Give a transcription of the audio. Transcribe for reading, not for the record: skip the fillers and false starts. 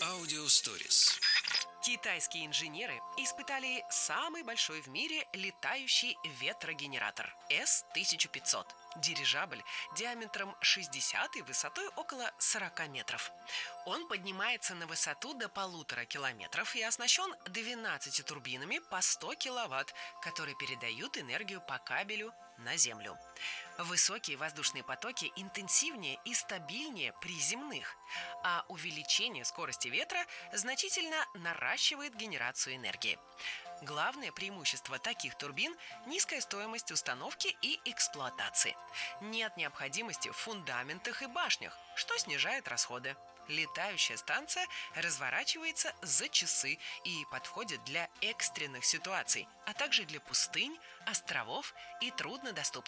Аудиосторис. Китайские инженеры испытали самый большой в мире летающий ветрогенератор С-1500. Дирижабль диаметром 60 и высотой около 40 метров. Он поднимается на высоту до 1,5 километров и оснащен 12 турбинами по 100 киловатт, которые передают энергию по кабелю на Землю. Высокие воздушные потоки интенсивнее и стабильнее при земных, а увеличение скорости ветра значительно наращивает генерацию энергии. Главное преимущество таких турбин – низкая стоимость установки и эксплуатации. Нет необходимости в фундаментах и башнях, что снижает расходы. Летающая станция разворачивается за часы и подходит для экстренных ситуаций, а также для пустынь, островов и труднодоступных